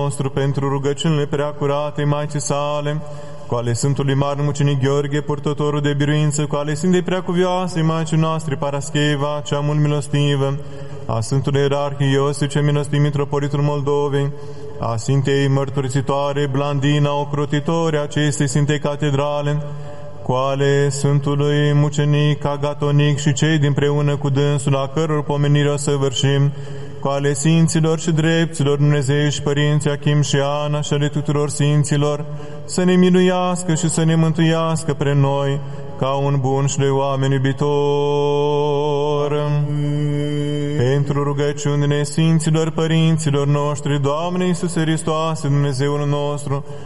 nostru, pentru rugăciunile preacurate Maicii sale, cu ale Sfântului Mare Mucenic Gheorghe, purtătorul de biruință, cu ale Sfintei Preacuvioase Maicii noastre, Parascheva, cea mult milostivă, a Sfântului Ierarhie Iosif, cel milostiv Mitropolitul Moldovei, a Sfintei Mărturisitoare Blandina, ocrotitori acestei Sfintei Catedrale, cu ale Sfântului Mucenic Agatonic și cei dinpreună cu dânsul, a căror pomenire o săvârșim, cu ale Sfinților și Drepților Dumnezeiși, Părinții Achim și Ana și ale tuturor Sfinților, să ne miluiască și să ne mântuiască pre noi, ca un bun și de oameni iubitor. Pentru rugăciunile Sfinților Părinților noștri, Doamne Iisuse Hristoase, Dumnezeul nostru,